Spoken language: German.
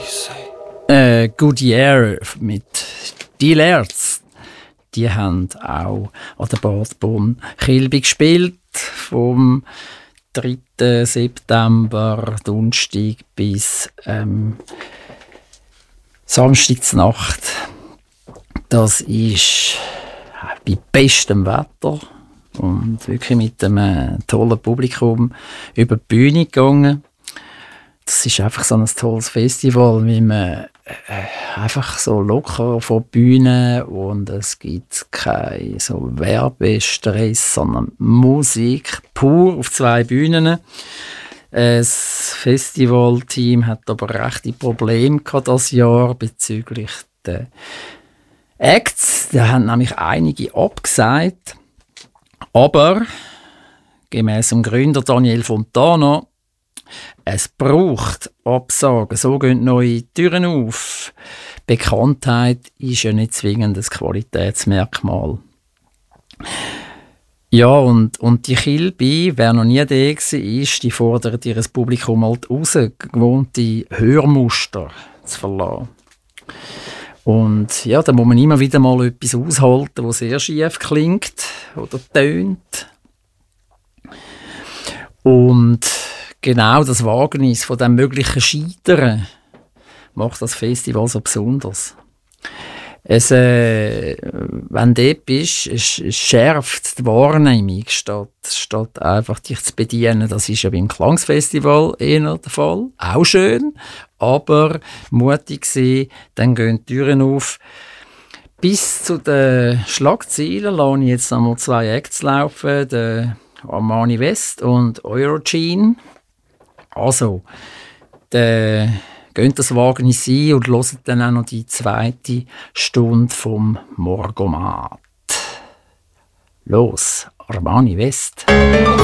Goodyear mit «Die Lerz». Die haben auch an der Badbahn Kilby gespielt, vom 3. September, Donnerstag bis Samstagnacht. Das ist bei bestem Wetter und wirklich mit einem tollen Publikum über die Bühne gegangen. Das ist einfach so ein tolles Festival, wie man einfach so locker von der Bühne, und es gibt keinen so Werbestress, sondern Musik pur auf 2 Bühnen. Das Festivalteam hat aber rechte Probleme gehabt dieses Jahr bezüglich der Acts. Da haben nämlich einige abgesagt. Aber gemäss dem Gründer Daniel Fontana, es braucht Absagen, so gehen neue Türen auf. Bekanntheit ist ja nicht zwingend ein Qualitätsmerkmal. Ja, und die Kilby, wer noch nie da war, die fordert ihr Publikum halt raus, gewohnte Hörmuster zu verlassen. Und ja, da muss man immer wieder mal etwas aushalten, was sehr schief klingt oder tönt. Und genau das Wagnis von dem möglichen Scheitern macht das Festival so besonders. Wenn du dort bist, es schärft die Wahrnehmung, statt einfach dich zu bedienen. Das ist ja beim Klangsfestival eher der Fall. Auch schön, aber mutig sein, dann gehen die Türen auf. Bis zu den Schlagzeilen lasse ich jetzt einmal 2 Acts laufen, der Armani West und Eurogene. Also, geht das Wagnis ein und hört dann auch noch die 2. Stunde vom Morgomat. Los, Armani West.